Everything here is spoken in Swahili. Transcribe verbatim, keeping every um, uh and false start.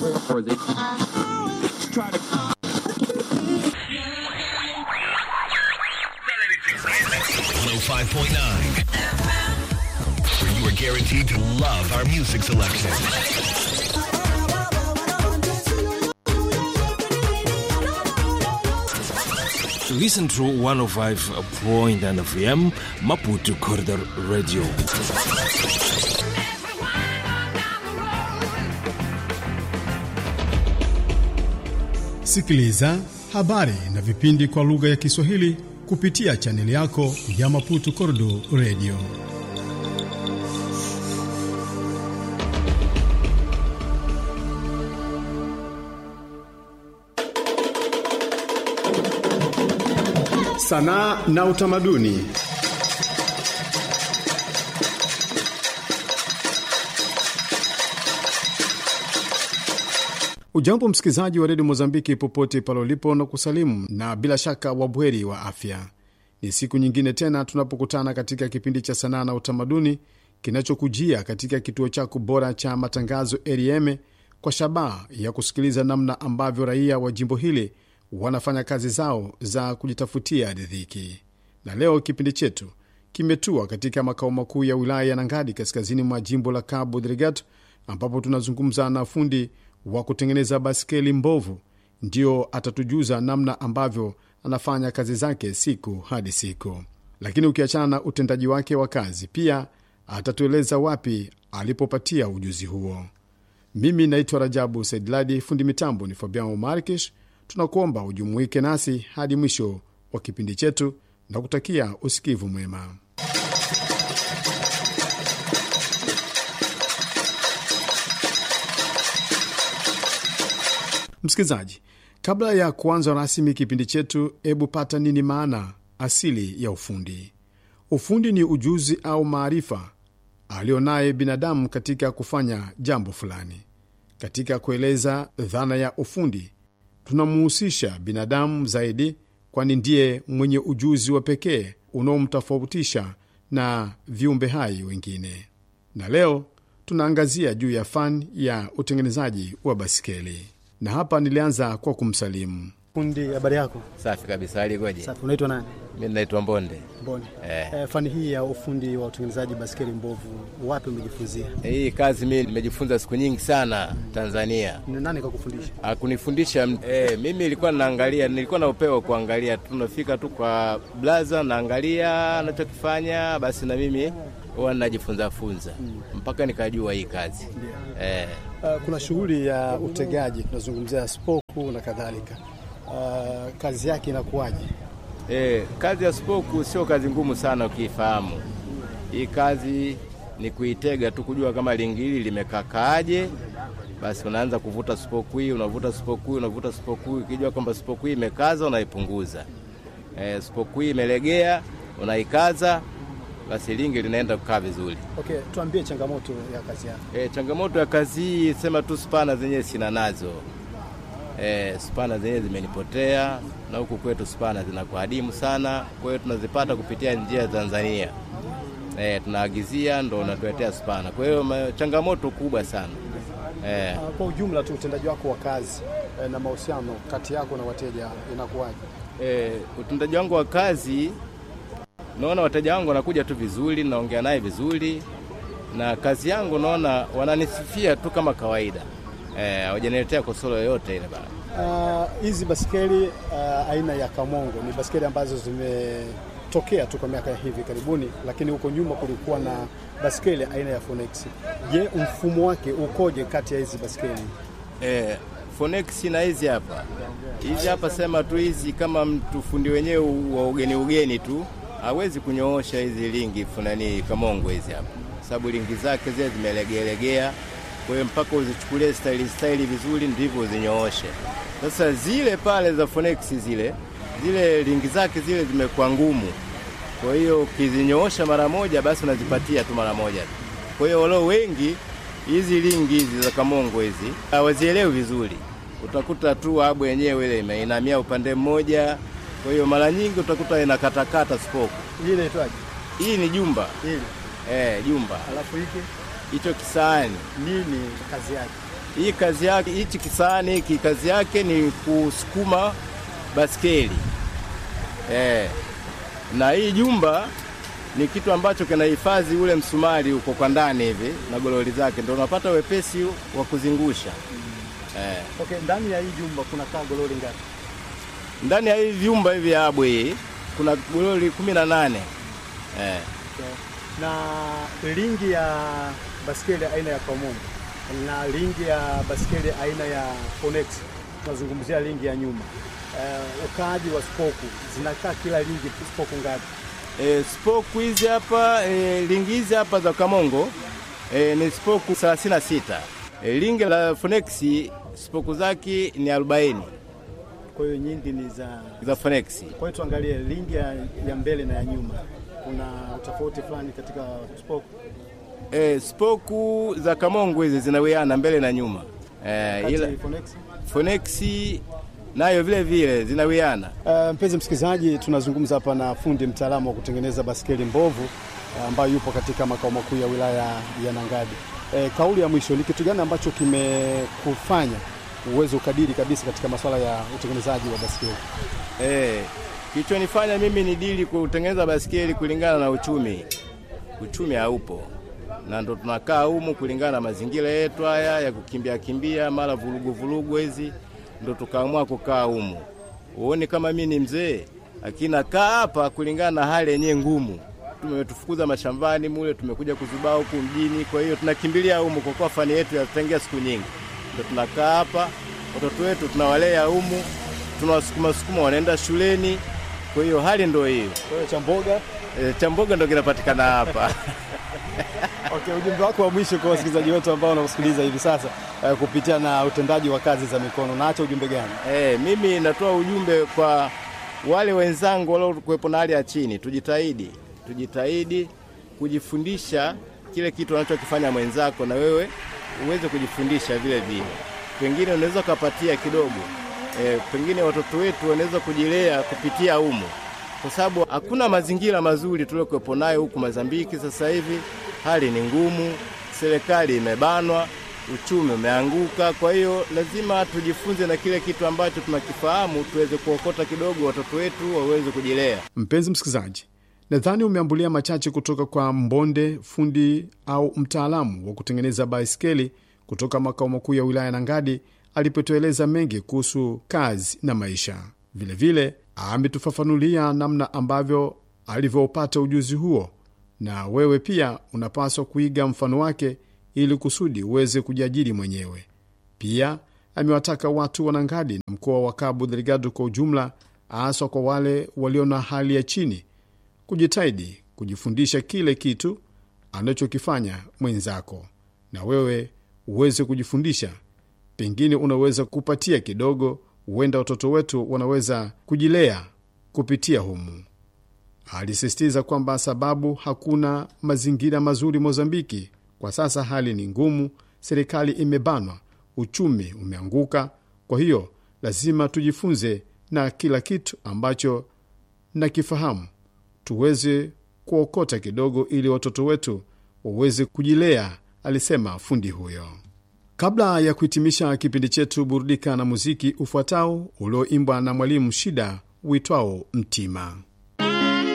or they try to one oh five point nine, where you are guaranteed to love our music selection. Listen to one oh five point nine F M Maputo Corridor Radio. Sikiliza habari na vipindi kwa lugha ya Kiswahili kupitia chaneli yako ya Maputo Corridor Radio. Sanaa na utamaduni. Ujambo msikizaji wa redio Mozambiki popote pale ulipo na kusalimu, na bila shaka wabweri wa afya. Ni siku nyingine tena tunapokutana katika kipindi cha sanaa na utamaduni kinachokujia katika kituo chako bora cha matangazo R M, kwa shabaha ya kusikiliza namna ambavyo raia wa jimbo hili wanafanya kazi zao za kujitafutia riziki. Na leo kipindi chetu kimetua katika makao makuu ya wilaya ya Nangadi kaskazini mwa jimbo la Cabo Delgado, ambapo tunazungumza na fundi wa kutengeneza baskeli mbovu. Ndio atatujuza namna ambavyo anafanya kazi zake siku hadi siku. Lakini ukiachana na utendaji wake wa kazi, pia atatueleza wapi alipopatia ujuzi huo. Mimi naitwa Rajabu Saidladi, fundi mitambo ni Fabiano Marques. Tunakuomba ujumuike nasi hadi mwisho wa kipindi chetu na kutakia usikivu mwema. Msikizaji, kabla ya kuanza rasmi kipindi chetu, hebu pata nini maana asili ya ufundi. Ufundi ni ujuzi au maarifa alionaye binadamu katika kufanya jambo fulani. Katika kueleza dhana ya ufundi, tunamuhusisha binadamu zaidi, kwani ndiye mwenye ujuzi wa pekee unaomtofautisha na viumbe hai wengine. Na leo tunaangazia juu ya fani ya utengenezaji wa basikeli. Na hapa nilianza kwa kumsalimu fundi. Habari yako? Safi kabisa, hali ikoje? Safi. Unaitwa nani? Mimi naitwa Mbonde. Mbonde. Eh. Eh, fani hii ya ufundi wa utengenezaji basikeli mbovu wapi umejifunzia? Eh, hii kazi mimi nimejifunza siku nyingi sana Tanzania. Ni nani kakufundisha? Akunifundisha eh, mimi nilikuwa naangalia, nilikuwa na upeo kuangalia, tunafika tu kwa blaza naangalia anachokifanya, basi na mimi huwa najifunza funza hmm. mpaka nikajua hii kazi. Yeah. Eh. Uh, kuna shughuli ya utegaji, tunazungumzia spoku na kadhalika. Uh, kazi yake inakuwaje? Eh, kazi ya spoku sio kazi ngumu sana ukifahamu. Hii kazi ni kuitega tu, kujua kama lingili limekakaaje, basi unaanza kuvuta spoku hii, unavuta spoku hii, unavuta spoku hii, ukijua kwamba spoku hii imekaza unaipunguza. Eh, spoku hii imelegea unaikaza, basi lingi linaenda kukaa vizuri. Okay, tuambie changamoto ya kazi yako. Eh, changamoto ya kazi hii sema tu spana zenyewe sina nazo. Eh, spana zenyewe zimenipotea, na huku kwetu spana zinakuwa adimu sana, kwa hiyo tunazipata kupitia njia ya Tanzania. Eh, tunaagizia ndo unatuletea spana. Kwa hiyo changamoto kubwa sana. Eh, kwa ujumla tu utendaji wako wa kazi eh, na mahusiano kati yako na wateja inakuwaje? Eh, utendaji wangu wa kazi, naona wateja wangu wanakuja tu vizuri, naongea naye vizuri, na kazi yangu naona wananisifia tu kama kawaida. Eh, hawajaniletea kosoro yoyote ile bana. Hizi uh, basikeli uh, aina ya Kamongo ni basikeli ambazo zimetokea tu kwa miaka hivi karibuni, lakini huko nyuma kulikuwa na basikeli aina ya Phoenix. Je, mfumo wake ukoje kati ya hizi basikeli? Eh, Phoenix na hizi hapa. Hizi hapa sema tu hizi kama mtu fundi wenyewe wa ugeni ugeni tu, hawezi kunyoosha hizi lingi funani Kamongo hizi hapa. Sababu lingi zake zile zimelegea, kwa hiyo mpaka uzichukulie style style vizuri ndivyo uzinyooshe. Sasa zile pale za Phoenix zile, zile lingi zake zile zimekuwa ngumu. Kwa hiyo ukizinyoosha mara moja basi unazipatia tu mara moja. Kwa hiyo wale wengi hizi lingi hizi za Kamongo hizi hawazielewi vizuri. Utakuta tu abu yenyewe ile imeinamia upande mmoja. Kwa hiyo mara nyingi utakuta inakatakata spoke. Hii inaitwaje? Hii ni jumba. Hili. Eh, jumba. Alafu hiki hicho kisaani nini kazi yake? Hii kazi yake, hichi kisahani hiki kazi yake ni kusukuma baskeli. Eh. Na hii jumba ni kitu ambacho kinahifadhi ule msumari uko kwa ndani hivi na gololi zake, ndio unapata wepesi wa kuzingusha. Eh. Okay, ndani ya hii jumba kuna kaa gololi ngapi? Ndani ya hii vyumba hivi hapo hii kuna gololi kumi na nane. Eh. Okay. Na ringi ya baskeli aina ya Kamombo na ringi ya baskeli aina ya Phonex, tunazungumzia ringi ya nyuma. Uh, ukaaji wa spoku zinakaa kila ringi spoku ngapi? E, spoku hizi hapa e, ringi hizi hapa za Kamongo e, ni spoku thelathini na sita. E, ringi la Phonex spoku zake ni arobaini. Kwa hiyo nyingi ni za za Phonex. Kwa hiyo tuangalie ringi ya, ya mbele na ya nyuma. Kuna utofauti fulani katika spoku? E, spoku za Kamongo hizi zinawiana mbele na nyuma. E, ila Phonex Phonex nayo vile vile zinawiana. Uh, mpenzi msikilizaji, tunazungumza hapa na fundi mtaalamu wa kutengeneza baskeli mbovu ambayo uh, yupo katika makao makuu ya wilaya ya Nangadi. Uh, kauli ya mwisho, ni kitu gani ambacho kimekufanya uwezo ukadiri kabisa katika masuala ya utengenezaji wa baskeli? Eh, kilichonifanya mimi ni dili kutengeneza baskeli kulingana na uchumi. Uchumi haupo. Na ndo tunakaa humu kulingana na mazingira yetu haya ya kukimbia kimbia mara vurugu vurugu hizi, ndo tukaamua kukaa humu. Uone kama mimi ni mzee, lakini nakaa hapa kulingana na hali yenyewe ngumu. Tumetufukuza mashambani mule, tumekuja kuzubaa huku mjini, kwa hiyo tunakimbilia humu kwa kuwa fani yetu yatangia siku nyingi. Ndo tunakaa hapa, watoto wetu tunawalea humu, tunawasukuma sukuma wanaenda shuleni. Kwa hiyo hali ndo hiyo. Kwa hiyo chamboga, e, chamboga ndo kinapatikana hapa. Okay, ujumbe wako wa mwisho kwa wasikilizaji wetu ambao wanakusikiliza hivi sasa uh, kupitia na utendaji wa kazi za mikono, naacha ujumbe gani? Eh, mimi natoa ujumbe kwa wale wenzangu wale kuwepo na hali ya chini, tujitahidi, tujitahidi kujifundisha kile kitu anachokifanya mwenzako na wewe uweze kujifundisha vile vile. Pengine unaweza kupatia kidogo. Eh, pengine watoto wetu wanaweza kujilea kupitia humo. Kwa sababu hakuna mazingira mazuri tuliokuwepo nayo huku Mozambiki sasa hivi. Hali ni ngumu, serikali imebanwa, uchumi umeanguka, kwa hiyo lazima tujifunze na kile kitu ambacho tunakifahamu tuweze kuokota kidogo watoto wetu waweze kujilea. Mpenzi msikilizaji, nadhani umeambulia machache kutoka kwa Mbonde, fundi au mtaalamu wa kutengeneza baiskeli kutoka makao makuu ya wilaya Nangadi, alipotueleza mengi kuhusu kazi na maisha. Vile vile ametufafanulia namna ambavyo alivyopata ujuzi huo, na wewe pia unapaswa kuiga mfano wake ili kusudi uweze kujiajiri mwenyewe. Pia amewataka watu wa Nangadi na mkoa wa Cabo Delgado kwa ujumla, hasa kwa wale walio na hali ya chini, kujitahidi kujifundisha kile kitu anachokifanya mwenzako, na wewe uweze kujifundisha. Pengine unaweza kupatia kidogo, huenda watoto wetu wanaweza kujilea kupitia humu. Alisisitiza kwamba sababu hakuna mazingira mazuri Mozambiki kwa sasa, hali ni ngumu, serikali imebanwa, uchumi umeanguka. Kwa hiyo lazima tujifunze na kila kitu ambacho nakifahamu, tuweze kuokota kidogo ili watoto wetu waweze kujilea, alisema fundi huyo. Kabla ya kuhitimisha kipindi chetu, burudika na muziki ufuatao ulioimbwa na Mwalimu Shida uitwao Mtima.